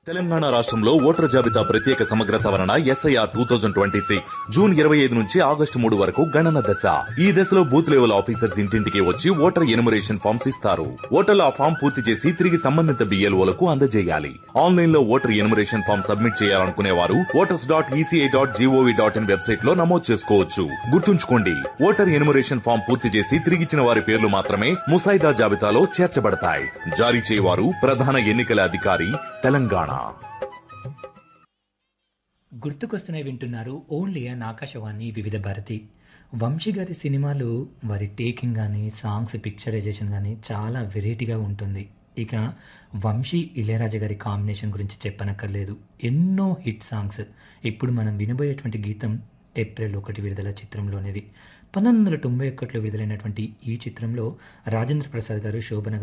తెలంగాణ రాష్ట్రంలో ఓటర్ జాబితా ప్రత్యేక సమగ్ర సవరణ ఎస్ఐఆర్ 2026 జూన్ 25 నుంచి ఆగస్టు 3 వరకు గణన దశ. ఈ దశలో బూత్ లెవెల్ ఆఫీసర్స్ ఇంటింటికి వచ్చి ఓటర్ ఎనుమరేషన్ ఫామ్స్ ఇస్తారు. ఓటర్లు ఆ ఫామ్ పూర్తి చేసి తిరిగి సంబంధిత బిఎల్ఓలకు అందజేయాలి. ఆన్లైన్ లో ఓటర్ ఎనుమరేషన్ ఫామ్ సబ్మిట్ చేయాలనుకునే వారు voters.eci.gov.in వెబ్సైట్ లో నమోదు చేసుకోవచ్చు. గుర్తుంచుకోండి, ఓటర్ ఎనుమరేషన్ ఫామ్ పూర్తి చేసి తిరిగిచ్చిన వారి పేర్లు మాత్రమే ముసాయిదా జాబితాలో చేర్చబడతాయి. జారీ చేయవారు ప్రధాన ఎన్నికల అధికారి, తెలంగాణ. గుర్తుకొస్తున్నాయి వింటున్నారు ఓన్లీ అన్ ఆకాశవాణి వివిధ భారతి. వంశీ గారి సినిమాలు వారి టేకింగ్ కానీ సాంగ్స్ పిక్చరైజేషన్ కానీ చాలా వెరైటీగా ఉంటుంది. ఇక వంశీ ఇళయరాజా గారి కాంబినేషన్ గురించి చెప్పనక్కర్లేదు. ఎన్నో హిట్ సాంగ్స్. ఇప్పుడు మనం వినబోయేటువంటి గీతం ఏప్రిల్ 1 విడుదల చిత్రంలోనేది. 1991లో విడుదలైనటువంటి ఈ చిత్రంలో రాజేంద్ర ప్రసాద్ గారు, శోభన